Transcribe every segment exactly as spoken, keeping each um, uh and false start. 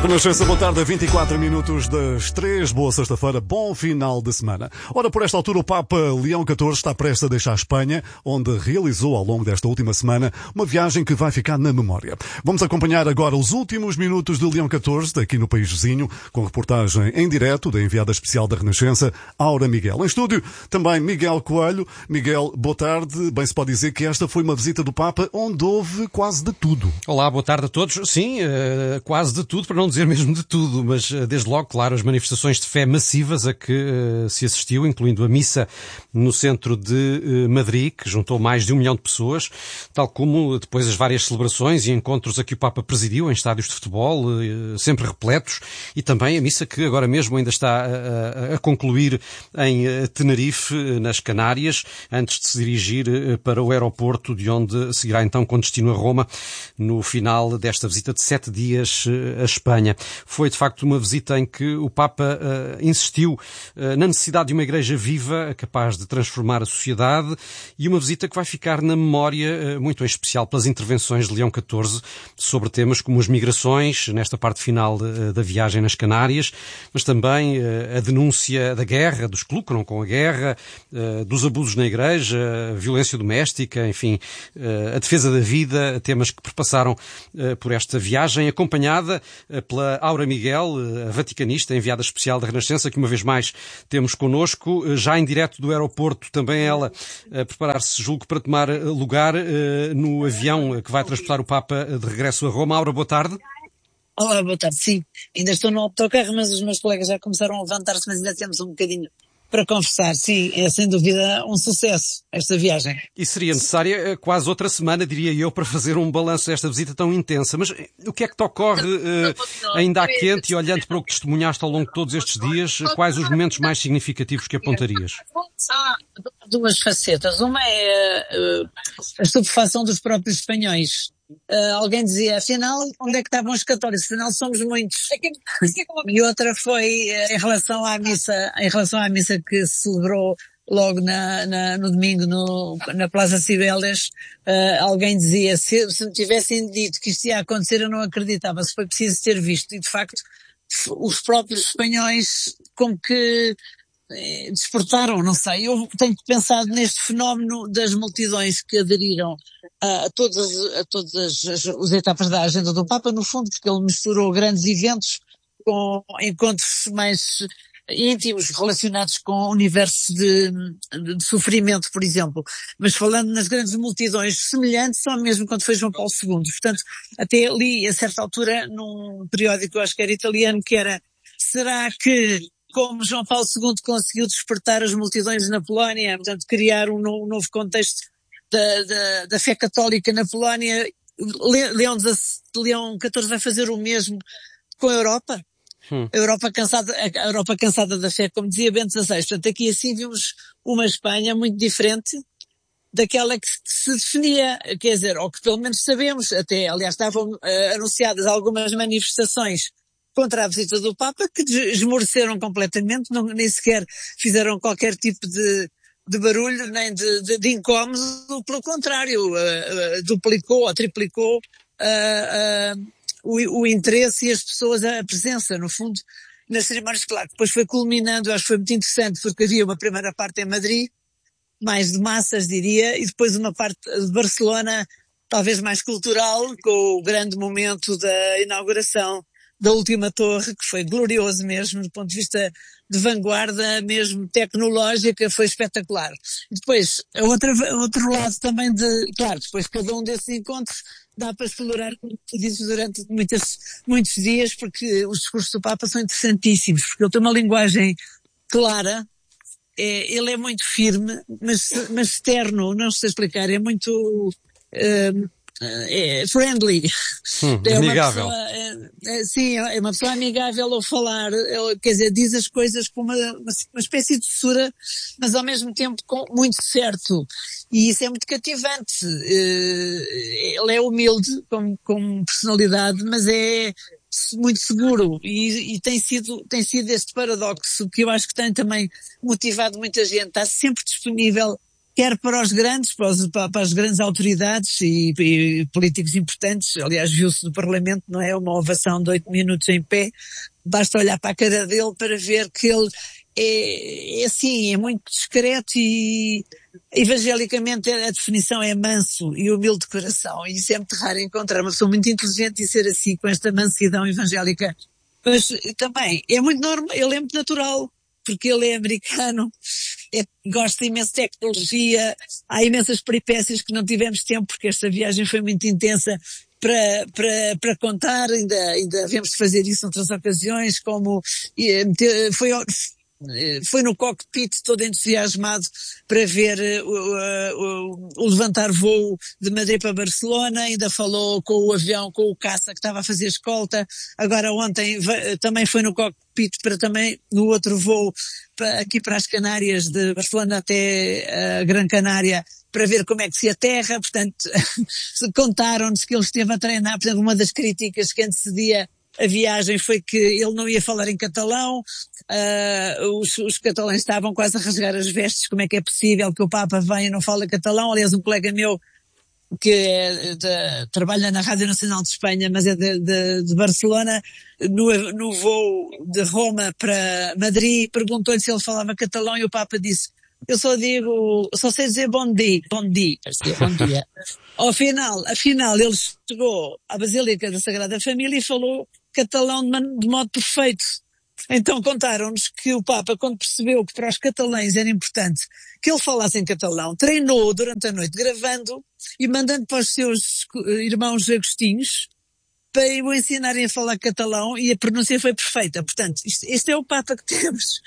Renascença, boa tarde, a vinte e quatro minutos das três. Boa sexta-feira, bom final de semana. Ora, por esta altura, o Papa Leão catorze está prestes a deixar a Espanha, onde realizou ao longo desta última semana uma viagem que vai ficar na memória. Vamos acompanhar agora os últimos minutos de Leão catorze, daqui no país vizinho, com reportagem em direto da enviada especial da Renascença, Aura Miguel. Em estúdio, também Miguel Coelho. Miguel, boa tarde. Bem, se pode dizer que esta foi uma visita do Papa onde houve quase de tudo. Olá, boa tarde a todos. Sim, uh, quase de tudo, para não dizer mesmo de tudo, mas desde logo, claro, as manifestações de fé massivas a que uh, se assistiu, incluindo a missa no centro de uh, Madrid, que juntou mais de um milhão de pessoas, tal como depois as várias celebrações e encontros a que o Papa presidiu em estádios de futebol, uh, sempre repletos, e também a missa que agora mesmo ainda está a, a concluir em uh, Tenerife, nas Canárias, antes de se dirigir uh, para o aeroporto, de onde seguirá então com destino a Roma, no final desta visita de sete dias uh, a Espanha. Foi, de facto, uma visita em que o Papa uh, insistiu uh, na necessidade de uma igreja viva, capaz de transformar a sociedade, e uma visita que vai ficar na memória, uh, muito em especial pelas intervenções de Leão catorze sobre temas como as migrações, nesta parte final uh, da viagem nas Canárias, mas também uh, a denúncia da guerra, dos que lucram com a guerra, uh, dos abusos na igreja, a violência doméstica, enfim, uh, a defesa da vida, temas que perpassaram uh, por esta viagem, acompanhada uh, pela Aura Miguel, a vaticanista, enviada especial da Renascença, que uma vez mais temos connosco, já em direto do aeroporto, também ela a preparar-se, julgo, para tomar lugar no avião que vai transportar o Papa de regresso a Roma. Aura, boa tarde. Olá, boa tarde, sim. Ainda estou no autocarro, mas os meus colegas já começaram a levantar-se, mas ainda temos um bocadinho para conversar. Sim, é sem dúvida um sucesso esta viagem. E seria necessária quase outra semana, diria eu, para fazer um balanço desta visita tão intensa. Mas o que é que te ocorre, uh, ainda à quente, e olhando para o que testemunhaste ao longo de todos estes dias, quais os momentos mais significativos que apontarias? Há duas facetas. Uma é uh, a estupefação dos próprios espanhóis. Uh, alguém dizia, afinal, onde é que estavam os católicos? Afinal, somos muitos. E outra foi uh, em relação à missa, em relação à missa que se celebrou logo na, na, no domingo no, na Plaza Cibeles. Uh, alguém dizia, se, se me tivessem dito que isto ia acontecer, eu não acreditava, se foi preciso ter visto. E de facto, os próprios espanhóis como que eh, despertaram, não sei. Eu tenho pensado neste fenómeno das multidões que aderiram a todas, a todas as, as etapas da agenda do Papa, no fundo, porque ele misturou grandes eventos com encontros mais íntimos relacionados com o universo de, de, de sofrimento, por exemplo. Mas falando nas grandes multidões semelhantes, só mesmo quando foi João Paulo segundo. Portanto, até li a certa altura num periódico, eu acho que era italiano, que era, será que como João Paulo segundo conseguiu despertar as multidões na Polónia, portanto criar um novo, um novo contexto Da, da, da fé católica na Polónia, Leão, Leão catorze vai fazer o mesmo com a Europa? Hum. A Europa cansada, a Europa cansada da fé, como dizia Bento dezasseis. Portanto, aqui assim vimos uma Espanha muito diferente daquela que se definia, quer dizer, ou que pelo menos sabemos, até, aliás, estavam uh, anunciadas algumas manifestações contra a visita do Papa, que esmoreceram completamente, não, nem sequer fizeram qualquer tipo de de barulho, nem de, de, de incómodo, pelo contrário, uh, uh, duplicou ou triplicou uh, uh, o, o interesse e as pessoas, a presença, no fundo, nas cerimónias. Claro, depois foi culminando, acho que foi muito interessante, porque havia uma primeira parte em Madrid, mais de massas, diria, e depois uma parte de Barcelona, talvez mais cultural, com o grande momento da inauguração da última torre, que foi glorioso mesmo, do ponto de vista de vanguarda, mesmo tecnológica, foi espetacular. E depois, a outra, outro lado também de, claro, depois cada um desses encontros dá para explorar, como tu dizes, durante muitas, muitos dias, porque os discursos do Papa são interessantíssimos, porque ele tem uma linguagem clara, é, ele é muito firme, mas, mas terno, não sei explicar, é muito, uh, é friendly. Hum, é uma amigável. Pessoa, é, é, sim, é uma pessoa amigável ao falar, é, quer dizer, diz as coisas com uma, uma, uma espécie de doçura, mas ao mesmo tempo com, muito certo. E isso é muito cativante. É, ele é humilde como, como personalidade, mas é muito seguro. E, e tem sido, tem sido este paradoxo que eu acho que tem também motivado muita gente. Está sempre disponível quer para os grandes, para, os, para as grandes autoridades e, e políticos importantes. Aliás, viu-se no Parlamento, não é? Uma ovação de oito minutos em pé. Basta olhar para a cara dele para ver que ele é, é assim, é muito discreto e evangelicamente a definição é manso e humilde de coração. E isso é muito raro encontrar uma pessoa muito inteligente e ser assim, com esta mansidão evangélica. Mas também é muito normal, ele é muito natural, porque ele é americano, é, gosta imenso de tecnologia, há imensas peripécias que não tivemos tempo, porque esta viagem foi muito intensa para, para, para contar, ainda, ainda havemos de fazer isso noutras ocasiões, como foi, foi no cockpit todo entusiasmado para ver o, o, o levantar voo de Madrid para Barcelona, ainda falou com o avião, com o caça que estava a fazer escolta, agora ontem também foi no cockpit para também no outro voo para, aqui para as Canárias, de Barcelona até a Gran Canária, para ver como é que se aterra. Portanto, contaram-nos que ele esteve a treinar. Portanto, uma das críticas que antecedia a viagem foi que ele não ia falar em catalão, uh, os, os catalães estavam quase a rasgar as vestes, como é que é possível que o Papa venha e não fale catalão. Aliás, um colega meu que é de, trabalha na Rádio Nacional de Espanha, mas é de, de, de Barcelona, no, no voo de Roma para Madrid, perguntou-lhe se ele falava catalão e o Papa disse: eu só digo, só sei dizer bom dia, bom dia, bom dia. Ao final, afinal, ele chegou à Basílica da Sagrada Família e falou catalão de, man, de modo perfeito. Então contaram-nos que o Papa, quando percebeu que para os catalães era importante que ele falasse em catalão, treinou durante a noite gravando e mandando para os seus irmãos agostinhos para o ensinarem a falar catalão, e a pronúncia foi perfeita. Portanto, isto, este é o Papa que temos.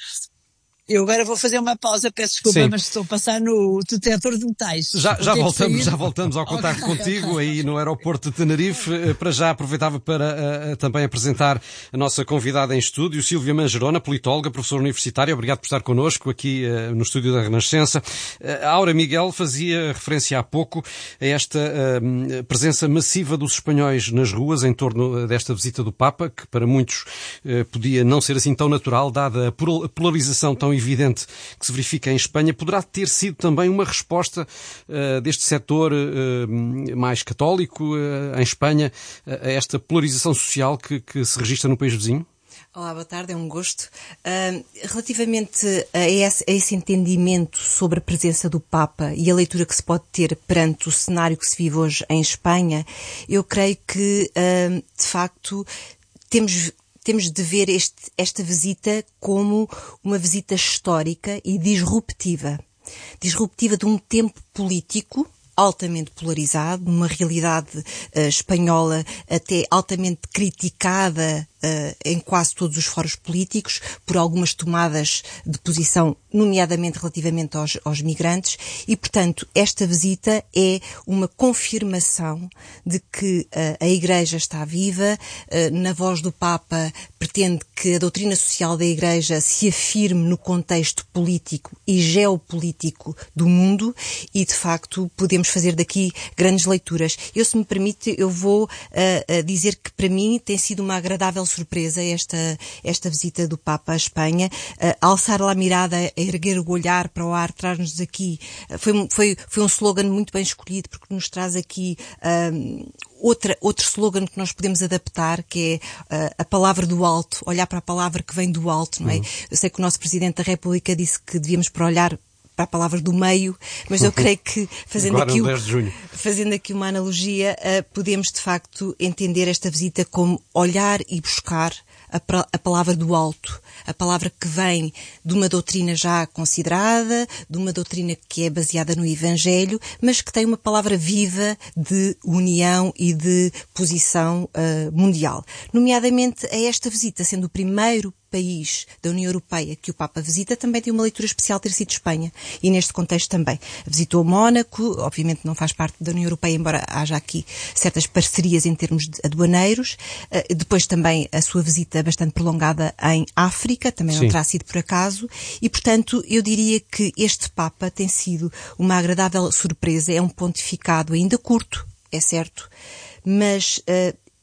Eu agora vou fazer uma pausa, peço desculpa, Sim. mas estou a passar no detector de metais. Já, já voltamos, já voltamos ao contacto okay, contigo okay. aí no aeroporto de Tenerife. Para já aproveitava para uh, também apresentar a nossa convidada em estúdio, Sílvia Mangerona, politóloga, professora universitária. Obrigado por estar connosco aqui uh, no estúdio da Renascença. Uh, a Aura Miguel fazia referência há pouco a esta uh, presença massiva dos espanhóis nas ruas em torno desta visita do Papa, que para muitos uh, podia não ser assim tão natural, dada a polarização tão evidente que se verifica em Espanha. Poderá ter sido também uma resposta uh, deste setor uh, mais católico uh, em Espanha uh, a esta polarização social que, que se registra no país vizinho? Olá, boa tarde, é um gosto. Uh, relativamente a esse, a esse entendimento sobre a presença do Papa e a leitura que se pode ter perante o cenário que se vive hoje em Espanha, eu creio que, uh, de facto, temos... Temos de ver este, esta visita como uma visita histórica e disruptiva. Disruptiva de um tempo político altamente polarizado, numa realidade uh, espanhola até altamente criticada uh, em quase todos os fóruns políticos por algumas tomadas de posição, nomeadamente relativamente aos, aos migrantes, e, portanto, esta visita é uma confirmação de que uh, a Igreja está viva, uh, na voz do Papa pretende que a doutrina social da Igreja se afirme no contexto político e geopolítico do mundo e, de facto, podemos fazer daqui grandes leituras. Eu, se me permite, eu vou uh, dizer que para mim tem sido uma agradável surpresa esta, esta visita do Papa à Espanha. Uh, alçar lá a mirada, erguer o olhar para o ar, traz-nos aqui, uh, foi, foi, foi um slogan muito bem escolhido, porque nos traz aqui uh, outra, outro slogan que nós podemos adaptar, que é uh, a palavra do alto, olhar para a palavra que vem do alto, não é? Uhum. Eu sei que o nosso Presidente da República disse que devíamos para olhar para a palavra do meio, mas eu creio que, fazendo, aqui, o, fazendo aqui uma analogia, uh, podemos de facto entender esta visita como olhar e buscar a, a palavra do alto, a palavra que vem de uma doutrina já considerada, de uma doutrina que é baseada no Evangelho, mas que tem uma palavra viva de união e de posição uh, mundial. Nomeadamente a esta visita, sendo o primeiro país da União Europeia que o Papa visita, também tem uma leitura especial ter sido Espanha, e neste contexto também. Visitou Mónaco, obviamente não faz parte da União Europeia, embora haja aqui certas parcerias em termos de aduaneiros. Uh, depois também a sua visita bastante prolongada em África, também Sim. não terá sido por acaso, e portanto eu diria que este Papa tem sido uma agradável surpresa. É um pontificado ainda curto, é certo, mas uh,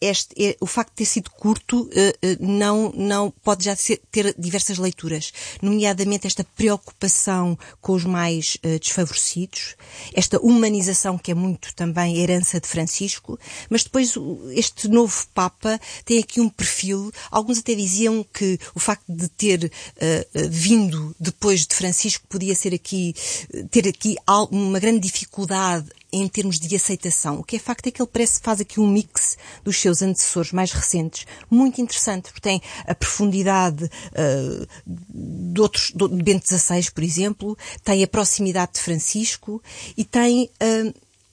este, é, o facto de ter sido curto não, não pode já ser, ter diversas leituras, nomeadamente esta preocupação com os mais desfavorecidos, esta humanização que é muito também herança de Francisco, mas depois este novo Papa tem aqui um perfil, alguns até diziam que o facto de ter uh, vindo depois de Francisco podia ser aqui, ter aqui uma grande dificuldade em termos de aceitação. O que é facto é que ele parece faz aqui um mix dos seus antecessores mais recentes, muito interessante, porque tem a profundidade uh, de outros, de Bento dezasseis, por exemplo, tem a proximidade de Francisco e tem uh,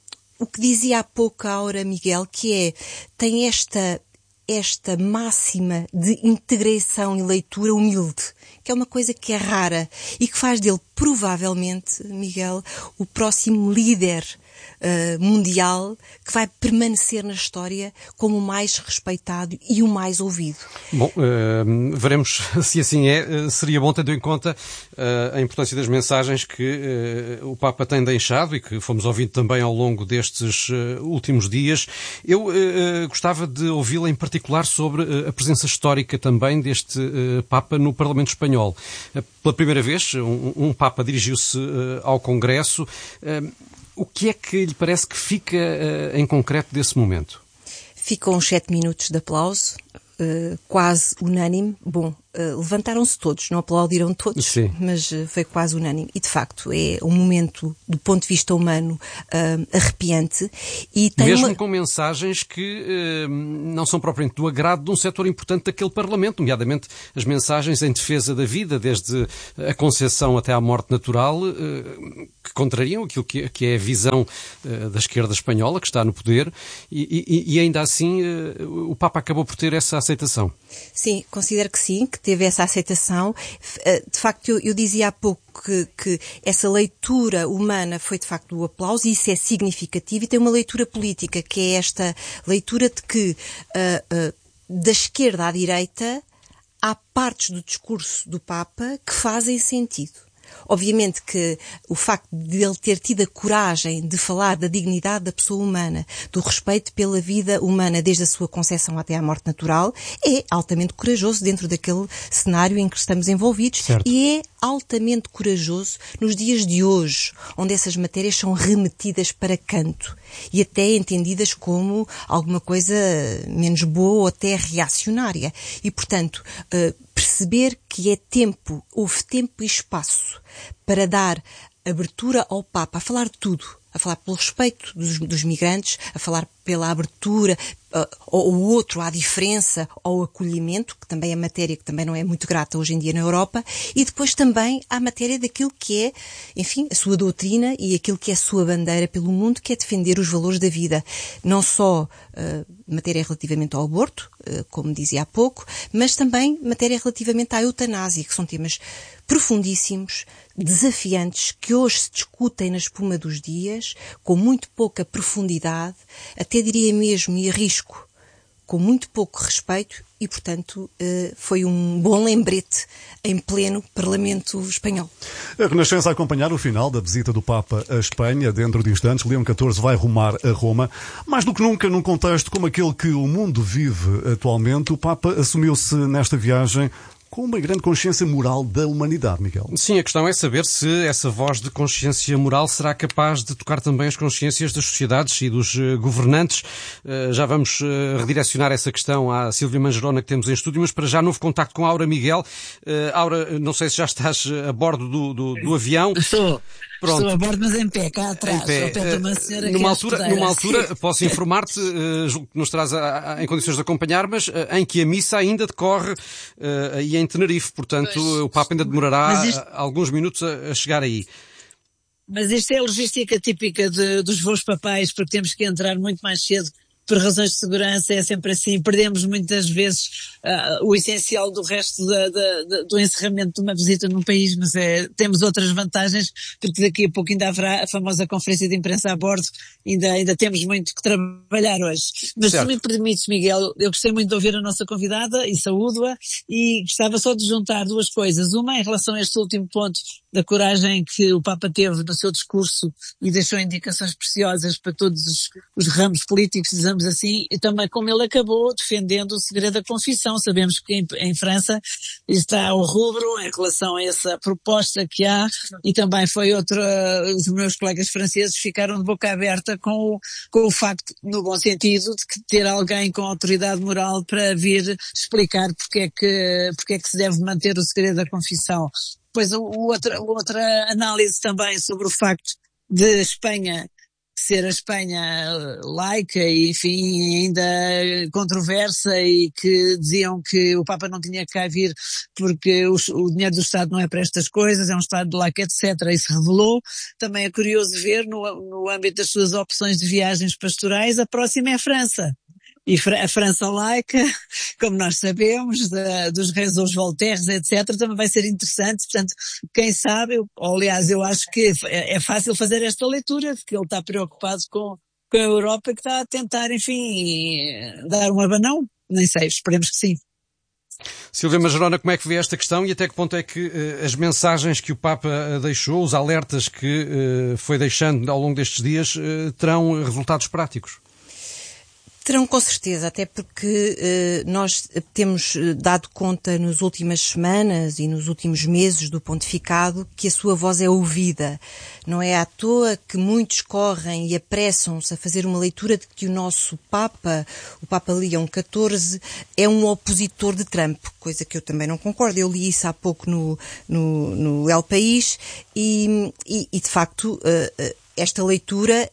o que dizia há pouco a Aura Miguel, que é, tem esta esta máxima de integração e leitura humilde, que é uma coisa que é rara e que faz dele, provavelmente, Miguel, o próximo líder uh, mundial que vai permanecer na história como o mais respeitado e o mais ouvido. Bom, uh, veremos se assim é. Uh, seria bom, tendo em conta uh, a importância das mensagens que uh, o Papa tem deixado e que fomos ouvindo também ao longo destes uh, últimos dias. Eu uh, gostava de ouvi-la em particular sobre uh, a presença histórica também deste uh, Papa no Parlamento Espanhol. Uh, pela primeira vez, um, um Papa dirigiu-se uh, ao Congresso. Uh, o que é que lhe parece que fica uh, em concreto desse momento? Ficam uns sete minutos de aplauso, uh, quase unânime. Bom, uh, levantaram-se todos, não aplaudiram todos, Sim. mas uh, foi quase unânime. E, de facto, é um momento, do ponto de vista humano, uh, arrepiante. E tem Mesmo uma... com mensagens que uh, não são propriamente do agrado de um setor importante daquele Parlamento, nomeadamente as mensagens em defesa da vida, desde a concepção até à morte natural, uh, que contrariam aquilo que, que é a visão uh, da esquerda espanhola, que está no poder, e, e, e ainda assim uh, o Papa acabou por ter essa aceitação. Sim, considero que sim, que teve essa aceitação. De facto, eu, eu dizia há pouco que, que essa leitura humana foi de facto o aplauso, e isso é significativo, e tem uma leitura política, que é esta leitura de que uh, uh, da esquerda à direita há partes do discurso do Papa que fazem sentido. Obviamente que o facto de ele ter tido a coragem de falar da dignidade da pessoa humana, do respeito pela vida humana desde a sua concepção até à morte natural, é altamente corajoso dentro daquele cenário em que estamos envolvidos. Certo. E é altamente corajoso nos dias de hoje, onde essas matérias são remetidas para canto e até entendidas como alguma coisa menos boa ou até reacionária. E, portanto, perceber que é tempo, houve tempo e espaço para dar abertura ao Papa, a falar de tudo, a falar pelo respeito dos, dos migrantes, a falar pela abertura, uh, ou o outro, à diferença, ao acolhimento, que também é matéria que também não é muito grata hoje em dia na Europa, e depois também à matéria daquilo que é, enfim, a sua doutrina e aquilo que é a sua bandeira pelo mundo, que é defender os valores da vida. Não só uh, matéria relativamente ao aborto, uh, como dizia há pouco, mas também matéria relativamente à eutanásia, que são temas profundíssimos, desafiantes, que hoje se discutem na espuma dos dias, com muito pouca profundidade, até diria mesmo, e arrisco, com muito pouco respeito, e, portanto, foi um bom lembrete em pleno Parlamento Espanhol. A Renascença a acompanhar o final da visita do Papa à Espanha. Dentro de instantes, Leão catorze vai rumar a Roma. Mais do que nunca, num contexto como aquele que o mundo vive atualmente, o Papa assumiu-se nesta viagem com uma grande consciência moral da humanidade, Miguel. Sim, a questão é saber se essa voz de consciência moral será capaz de tocar também as consciências das sociedades e dos uh, governantes. Uh, já vamos uh, redirecionar essa questão à Sílvia Mangerona, que temos em estúdio, mas para já novo contacto com a Aura Miguel. Uh, Aura, não sei se já estás a bordo do, do, do avião. Estou. Pronto. Estou a bordo, mas em pé, cá atrás, pé. Ao pé de uma senhora numa que altura, numa altura, posso informar-te, uh, julgo que nos traz a, a, em condições de acompanhar, mas uh, em que a missa ainda decorre uh, aí em Tenerife, portanto pois, o Papa ainda demorará isto, alguns minutos a, a chegar aí. Mas isto é a logística típica de, dos voos papais, porque temos que entrar muito mais cedo. Por razões de segurança é sempre assim, perdemos muitas vezes uh, o essencial do resto da, da, da, do encerramento de uma visita num país, mas é, temos outras vantagens, porque daqui a pouco ainda haverá a famosa conferência de imprensa a bordo, ainda, ainda temos muito que trabalhar hoje. Mas certo. Se me permites, Miguel, eu gostei muito de ouvir a nossa convidada e saúdo-a, e gostava só de juntar duas coisas. Uma em relação a este último ponto da coragem que o Papa teve no seu discurso e deixou indicações preciosas para todos os, os ramos políticos, dizemos digamos assim, e também como ele acabou defendendo o segredo da confissão. Sabemos que em, em França está ao rubro em relação a essa proposta que há, e também foi outra, os meus colegas franceses ficaram de boca aberta com o, com o facto, no bom sentido, de que ter alguém com autoridade moral para vir explicar porque é que, porque é que se deve manter o segredo da confissão. Depois o, o outra, outra análise também sobre o facto de Espanha ser a Espanha laica e, enfim, ainda controversa, e que diziam que o Papa não tinha que cá vir porque o, o dinheiro do Estado não é para estas coisas, é um Estado de laico, etcétera. Isso revelou. Também é curioso ver, no, no âmbito das suas opções de viagens pastorais, a próxima é a França. E a França laica, como nós sabemos, da, dos reis aos Voltaires, etcétera, também vai ser interessante. Portanto, quem sabe, eu, aliás, eu acho que é, é fácil fazer esta leitura, porque ele está preocupado com, com a Europa, que está a tentar, enfim, dar um abanão. Nem sei, esperemos que sim. Silvia Majorona, como é que vê esta questão e até que ponto é que uh, as mensagens que o Papa uh, deixou, os alertas que uh, foi deixando ao longo destes dias, uh, terão resultados práticos? Terão, com certeza, até porque eh, nós temos dado conta nas últimas semanas e nos últimos meses do pontificado que a sua voz é ouvida. Não é à toa que muitos correm e apressam-se a fazer uma leitura de que o nosso Papa, o Papa Leão catorze, é um opositor de Trump, coisa que eu também não concordo. Eu li isso há pouco no, no, no El País e, e, e de facto, uh, esta leitura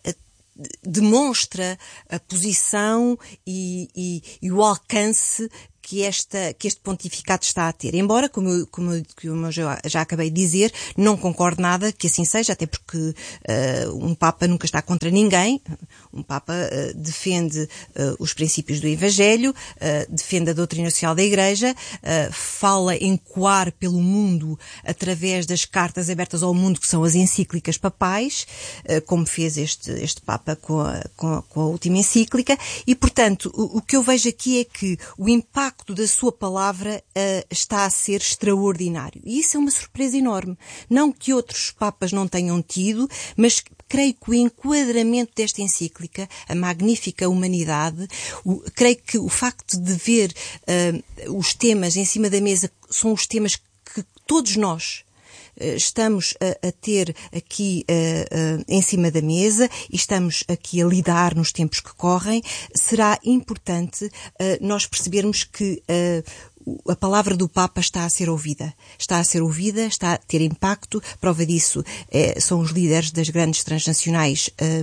demonstra a posição e, e, e o alcance que, esta, que este pontificado está a ter. Embora, como eu, como eu, como eu já, já acabei de dizer, não concordo nada que assim seja, até porque uh, um Papa nunca está contra ninguém. Um Papa uh, defende uh, os princípios do Evangelho, uh, defende a doutrina social da Igreja, uh, fala em coar pelo mundo através das cartas abertas ao mundo, que são as encíclicas papais, uh, como fez este, este Papa com a, com, a, com a última encíclica, e, portanto, o, o que eu vejo aqui é que o impacto da sua palavra uh, está a ser extraordinário. E isso é uma surpresa enorme. Não que outros papas não tenham tido, mas creio que o enquadramento desta encíclica, a magnífica humanidade, o, creio que o facto de ver uh, os temas em cima da mesa são os temas que todos nós estamos a, a ter aqui uh, uh, em cima da mesa e estamos aqui a lidar nos tempos que correm, será importante uh, nós percebermos que uh, a palavra do Papa está a ser ouvida. Está a ser ouvida, está a ter impacto. Prova disso eh, são os líderes das grandes transnacionais, eh,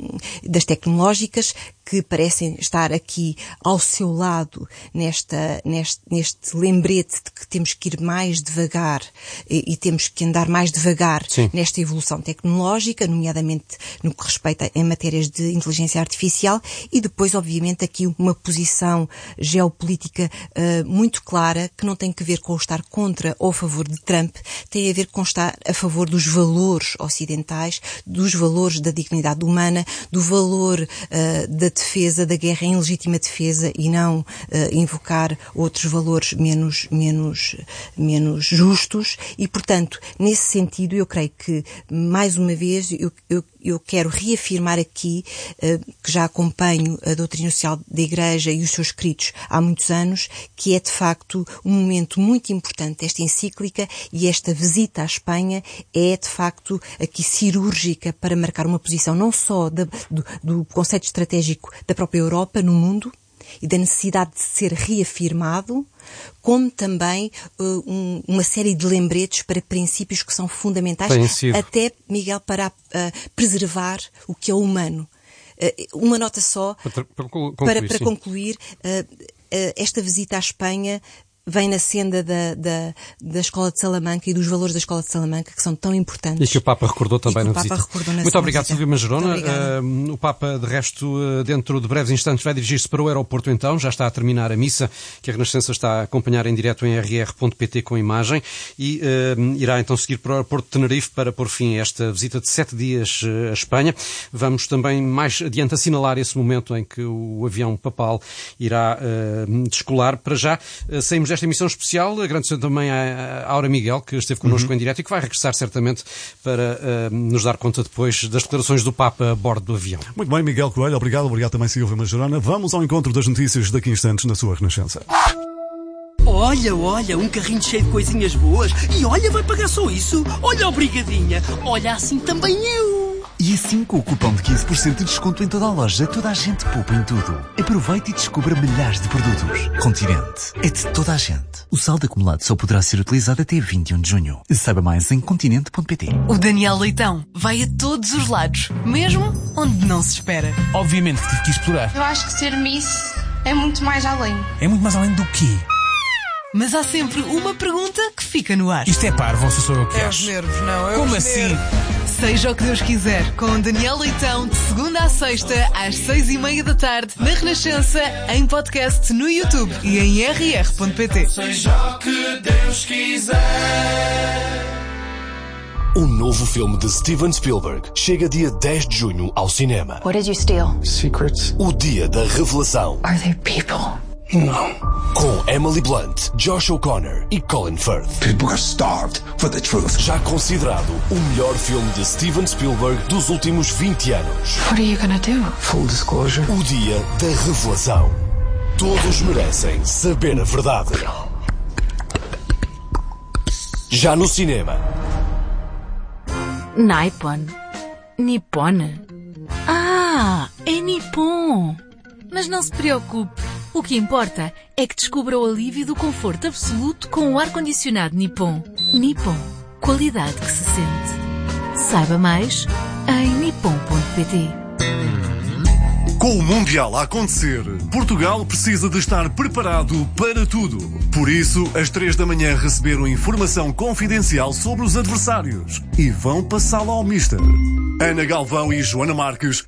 das tecnológicas, que parecem estar aqui ao seu lado nesta, neste, neste lembrete de que temos que ir mais devagar e, e temos que andar mais devagar Sim. nesta evolução tecnológica, nomeadamente no que respeita em matérias de inteligência artificial, e depois, obviamente, aqui uma posição geopolítica uh, muito clara, que não tem que ver com estar contra ou a favor de Trump, tem a ver com estar a favor dos valores ocidentais, dos valores da dignidade humana, do valor uh, da defesa, da guerra em legítima defesa, e não uh, invocar outros valores menos, menos, menos justos. E, portanto, nesse sentido, eu creio que, mais uma vez, eu, eu Eu quero reafirmar aqui, uh, que já acompanho a doutrina social da Igreja e os seus escritos há muitos anos, que é de facto um momento muito importante. Esta encíclica e esta visita à Espanha é de facto aqui cirúrgica para marcar uma posição não só da, do, do conceito estratégico da própria Europa no mundo e da necessidade de ser reafirmado, como também uh, um, uma série de lembretes para princípios que são fundamentais, até, Miguel, para uh, preservar o que é humano. Uh, uma nota só, para, para concluir, para, para concluir uh, uh, esta visita à Espanha vem na senda da, da, da Escola de Salamanca e dos valores da Escola de Salamanca, que são tão importantes. E que o Papa recordou também na visita. Na Muito obrigado, Silvia Majorona. Uh, o Papa, de resto, uh, dentro de breves instantes, vai dirigir-se para o aeroporto então. Já está a terminar a missa, que a Renascença está a acompanhar em direto em r r ponto p t com imagem, e uh, irá então seguir para o aeroporto de Tenerife para pôr fim a esta visita de sete dias uh, à Espanha. Vamos também mais adiante assinalar esse momento em que o avião papal irá uh, descolar. Para já, uh, saímos desta esta emissão especial, agradecendo também à Aura Miguel, que esteve connosco uhum. em direto e que vai regressar certamente para uh, nos dar conta depois das declarações do Papa a bordo do avião. Muito bem, Miguel Coelho, obrigado, obrigado também Silvia Majorana. Vamos ao encontro das notícias daqui a instantes na sua Renascença. Olha, olha, um carrinho cheio de coisinhas boas. E olha, vai pagar só isso. Olha a brigadinha. Olha, assim também eu. E assim, com o cupom de quinze por cento de desconto em toda a loja, toda a gente poupa em tudo. Aproveite e descubra milhares de produtos. Continente. É de toda a gente. O saldo acumulado só poderá ser utilizado até vinte e um de junho. Saiba mais em continente ponto pt. O Daniel Leitão vai a todos os lados, mesmo onde não se espera. Obviamente que tive que explorar. Eu acho que ser Miss é muito mais além. É muito mais além do quê? Mas há sempre uma pergunta que fica no ar. Isto é parvo, ou sou eu que é acho? Os nervos, não. É Como os assim? Nervos. Seja o que Deus quiser, com Daniel Leitão, de segunda à sexta, às seis e meia da tarde, na Renascença, em podcast no YouTube e em r r ponto p t. Seja o que Deus quiser. O novo filme de Steven Spielberg chega dia dez de junho ao cinema. What did you steal? Secrets. O dia da revelação. Are they people? Não. Com Emily Blunt, Josh O'Connor e Colin Firth. People are starved for the truth. Já considerado o melhor filme de Steven Spielberg dos últimos vinte anos. What are you gonna do? Full disclosure. O dia da revelação. Todos merecem saber a verdade. Já no cinema. Nippon. Nippon. Ah, é Nippon. Mas não se preocupe. O que importa é que descubra o alívio do conforto absoluto com o ar-condicionado Nippon. Nippon. Qualidade que se sente. Saiba mais em nippon ponto p t. Com o Mundial a acontecer, Portugal precisa de estar preparado para tudo. Por isso, às três da manhã receberam informação confidencial sobre os adversários e vão passá-la ao Mister. Ana Galvão e Joana Marques